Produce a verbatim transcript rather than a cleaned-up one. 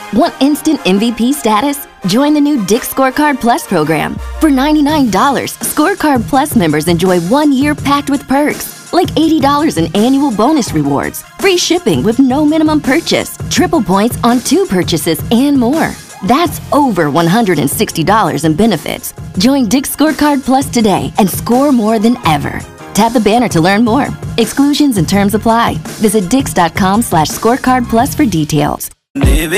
Want instant M V P status? Join the new Dick's Scorecard Plus program. For ninety-nine dollars, Scorecard Plus members enjoy one year packed with perks, like eighty dollars in annual bonus rewards, free shipping with no minimum purchase, triple points on two purchases, and more. That's over one hundred sixty dollars in benefits. Join Dick's Scorecard Plus today and score more than ever. Tap the banner to learn more. Exclusions and terms apply. Visit dix dot com slash scorecard plus for details. Baby,